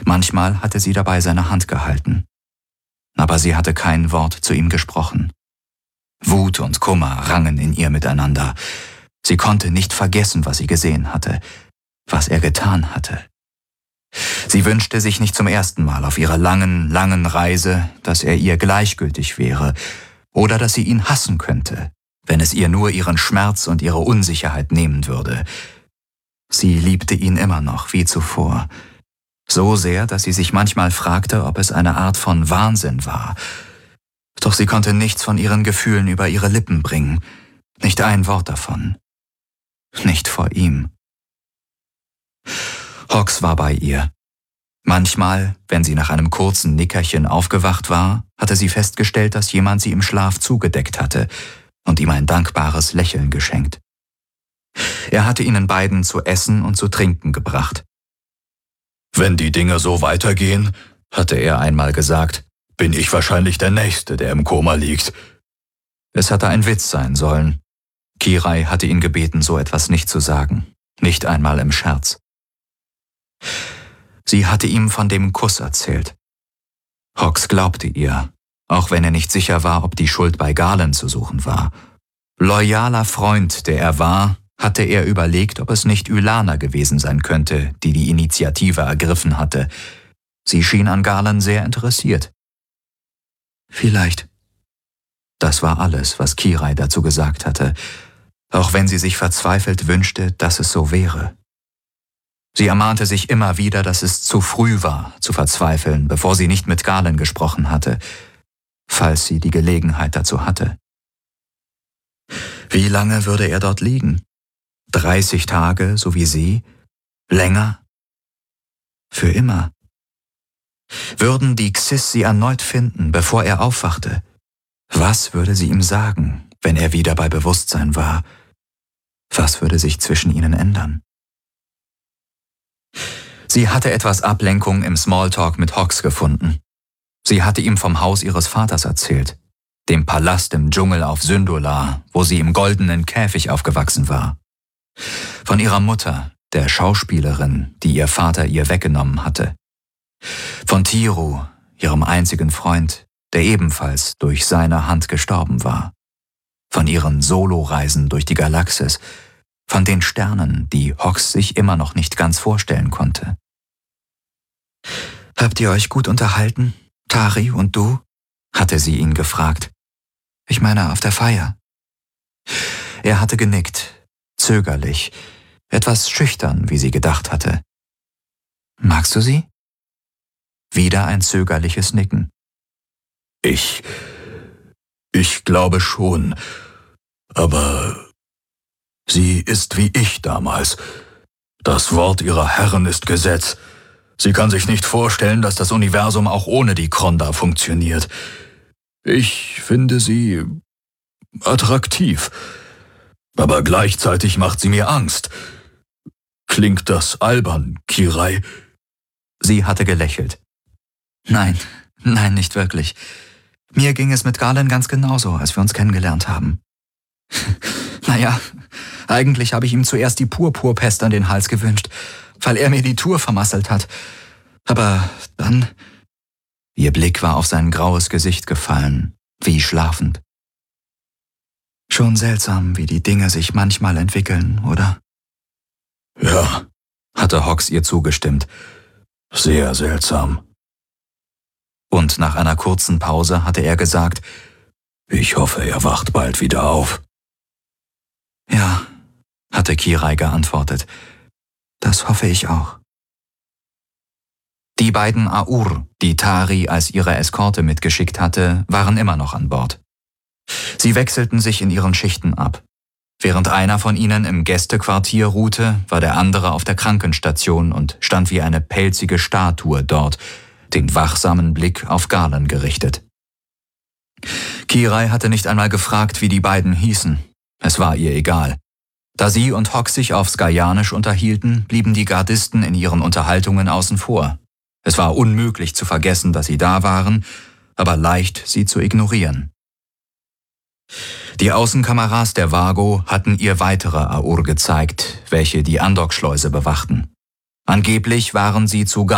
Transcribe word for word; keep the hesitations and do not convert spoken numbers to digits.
Manchmal hatte sie dabei seine Hand gehalten. Aber sie hatte kein Wort zu ihm gesprochen. Wut und Kummer rangen in ihr miteinander. Sie konnte nicht vergessen, was sie gesehen hatte, was er getan hatte. Sie wünschte sich nicht zum ersten Mal auf ihrer langen, langen Reise, dass er ihr gleichgültig wäre oder dass sie ihn hassen könnte, wenn es ihr nur ihren Schmerz und ihre Unsicherheit nehmen würde. Sie liebte ihn immer noch wie zuvor, so sehr, dass sie sich manchmal fragte, ob es eine Art von Wahnsinn war. Doch sie konnte nichts von ihren Gefühlen über ihre Lippen bringen, nicht ein Wort davon. Nicht vor ihm. Hawks war bei ihr. Manchmal, wenn sie nach einem kurzen Nickerchen aufgewacht war, hatte sie festgestellt, dass jemand sie im Schlaf zugedeckt hatte und ihm ein dankbares Lächeln geschenkt. Er hatte ihnen beiden zu essen und zu trinken gebracht. »Wenn die Dinge so weitergehen«, hatte er einmal gesagt, »bin ich wahrscheinlich der Nächste, der im Koma liegt.« Es hatte ein Witz sein sollen. Kirai hatte ihn gebeten, so etwas nicht zu sagen, nicht einmal im Scherz. Sie hatte ihm von dem Kuss erzählt. Hawks glaubte ihr, auch wenn er nicht sicher war, ob die Schuld bei Galen zu suchen war. Loyaler Freund, der er war, hatte er überlegt, ob es nicht Ylana gewesen sein könnte, die die Initiative ergriffen hatte. Sie schien an Galen sehr interessiert. Vielleicht. Das war alles, was Kirai dazu gesagt hatte, auch wenn sie sich verzweifelt wünschte, dass es so wäre. Sie ermahnte sich immer wieder, dass es zu früh war, zu verzweifeln, bevor sie nicht mit Galen gesprochen hatte, falls sie die Gelegenheit dazu hatte. Wie lange würde er dort liegen? Dreißig Tage, so wie sie? Länger? Für immer? Würden die Xys sie erneut finden, bevor er aufwachte? Was würde sie ihm sagen, wenn er wieder bei Bewusstsein war? Was würde sich zwischen ihnen ändern? Sie hatte etwas Ablenkung im Smalltalk mit Hawks gefunden. Sie hatte ihm vom Haus ihres Vaters erzählt, dem Palast im Dschungel auf Syndulla, wo sie im goldenen Käfig aufgewachsen war. Von ihrer Mutter, der Schauspielerin, die ihr Vater ihr weggenommen hatte. Von Tiru, ihrem einzigen Freund, der ebenfalls durch seine Hand gestorben war. Von ihren Soloreisen durch die Galaxis, von den Sternen, die Hawks sich immer noch nicht ganz vorstellen konnte. »Habt ihr euch gut unterhalten, Tari und du?« hatte sie ihn gefragt. »Ich meine, auf der Feier.« Er hatte genickt, zögerlich, etwas schüchtern, wie sie gedacht hatte. »Magst du sie?« Wieder ein zögerliches Nicken. Ich... ich glaube schon, aber sie ist wie ich damals. Das Wort ihrer Herren ist Gesetz. Sie kann sich nicht vorstellen, dass das Universum auch ohne die Kronda funktioniert. Ich finde sie attraktiv, aber gleichzeitig macht sie mir Angst. Klingt das albern, Kirai?« Sie hatte gelächelt. »Nein, nein, nicht wirklich. Mir ging es mit Galen ganz genauso, als wir uns kennengelernt haben. Naja, eigentlich habe ich ihm zuerst die Purpurpest an den Hals gewünscht, weil er mir die Tour vermasselt hat. Aber dann...« Ihr Blick war auf sein graues Gesicht gefallen, wie schlafend. »Schon seltsam, wie die Dinge sich manchmal entwickeln, oder?« »Ja«, hatte Hawks ihr zugestimmt. »Sehr seltsam.« Und nach einer kurzen Pause hatte er gesagt, »Ich hoffe, er wacht bald wieder auf.« »Ja«, hatte Kirai geantwortet, »das hoffe ich auch.« Die beiden Aur, die Tari als ihre Eskorte mitgeschickt hatte, waren immer noch an Bord. Sie wechselten sich in ihren Schichten ab. Während einer von ihnen im Gästequartier ruhte, war der andere auf der Krankenstation und stand wie eine pelzige Statue dort, den wachsamen Blick auf Galen gerichtet. Kirai hatte nicht einmal gefragt, wie die beiden hießen. Es war ihr egal. Da sie und Hawks sich auf Skaianisch unterhielten, blieben die Gardisten in ihren Unterhaltungen außen vor. Es war unmöglich zu vergessen, dass sie da waren, aber leicht, sie zu ignorieren. Die Außenkameras der Vago hatten ihr weitere Aur gezeigt, welche die Andockschleuse bewachten. Angeblich waren sie zu